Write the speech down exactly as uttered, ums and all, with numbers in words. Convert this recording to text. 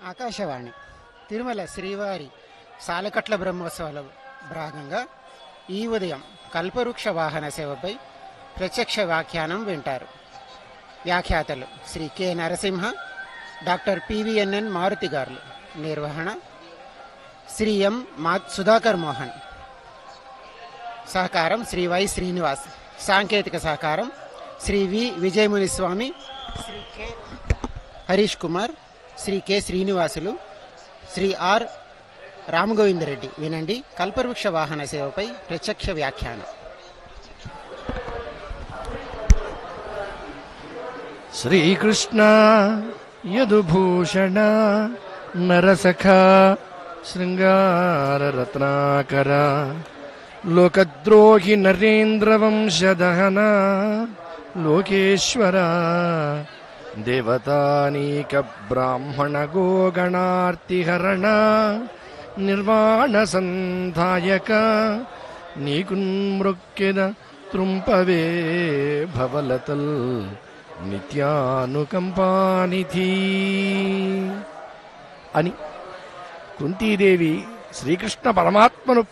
ఆకాశవాణి తిరుమల శ్రీవారి సాలకట్ల బ్రహ్మోత్సవాల భాగంగా ఈ ఉదయం కల్పవృక్ష వాహన సేవపై ప్రత్యక్ష వ్యాఖ్యానం వింటారు. వ్యాఖ్యాతలు Shri K Narasimha, doctor PVNN Maruti గారు. నిర్వహణ శ్రీ ఎం మా సుధాకర్ మోహన్. సహకారం శ్రీ వై శ్రీనివాస్. సాంకేతిక సహకారం శ్రీ వి విజయముని స్వామి, Shri K Harish Kumar, Shri K Srinivasulu, Shri are Rama Govinda Reddy. వినండి కల్పవృక్ష వాహన సేవపై ప్రత్యక్ష వ్యాఖ్యానం. శ్రీకృష్ణ యదుభూషణ నరసఖ శృంగారరత్నాకర లోకద్రోహి నరేంద్రవంశదహన లోకేశ్వర దేవతానీక బ్రాహ్మణ గోగణార్తిహరణ నిర్వాణ సంధాయక నీకున్మృక్కెద త్రుంపవే భవలతల్ నిత్యానుకంపానిధి అని కుంతీదేవి శ్రీకృష్ణ పరమాత్మను